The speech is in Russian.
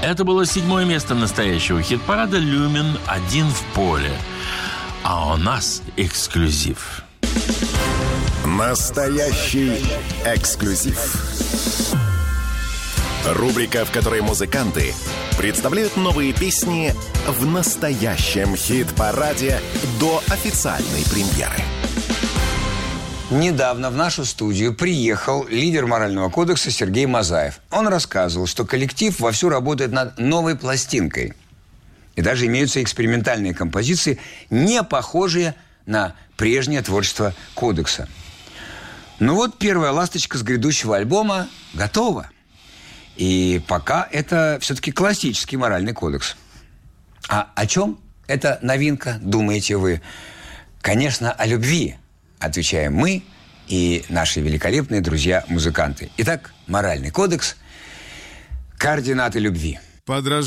Это было 7-е место настоящего хит-парада «Люмен. Один в поле». А у нас эксклюзив. Настоящий эксклюзив. Рубрика, в которой музыканты представляют новые песни в настоящем хит-параде до официальной премьеры. Недавно в нашу студию приехал лидер морального кодекса Сергей Мазаев. Он рассказывал, что коллектив вовсю работает над новой пластинкой. И даже имеются экспериментальные композиции, не похожие на прежнее творчество кодекса. Ну вот первая ласточка с грядущего альбома готова. И пока это все-таки классический моральный кодекс. А о чем эта новинка, думаете вы? Конечно, о любви, отвечаем мы и наши великолепные друзья-музыканты. Итак, моральный кодекс, координаты любви.